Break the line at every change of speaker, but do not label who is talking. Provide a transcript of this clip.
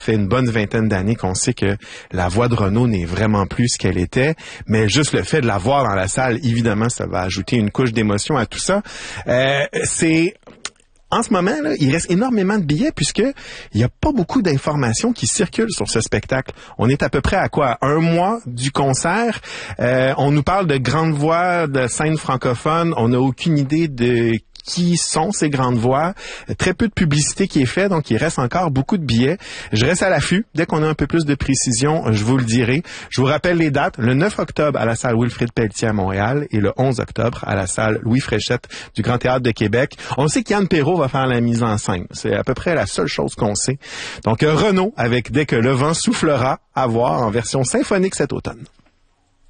fait une bonne vingtaine d'années qu'on sait que la voix de Renaud n'est vraiment plus ce qu'elle était, mais juste le fait de la voir dans la salle, évidemment, ça va ajouter une couche d'émotion à tout ça. En ce moment, là, il reste énormément de billets puisque il n'y a pas beaucoup d'informations qui circulent sur ce spectacle. On est à peu près à quoi? 1 mois du concert. On nous parle de grandes voix, de scènes francophones. On n'a aucune idée de qui sont ces grandes voix. Très peu de publicité qui est faite, donc il reste encore beaucoup de billets. Je reste à l'affût. Dès qu'on a un peu plus de précision, je vous le dirai. Je vous rappelle les dates. Le 9 octobre à la salle Wilfrid Pelletier à Montréal et le 11 octobre à la salle Louis Fréchette du Grand Théâtre de Québec. On sait qu'Yann Perrault va faire la mise en scène. C'est à peu près la seule chose qu'on sait. Donc Renaud avec Dès que le vent soufflera, à voir en version symphonique cet automne.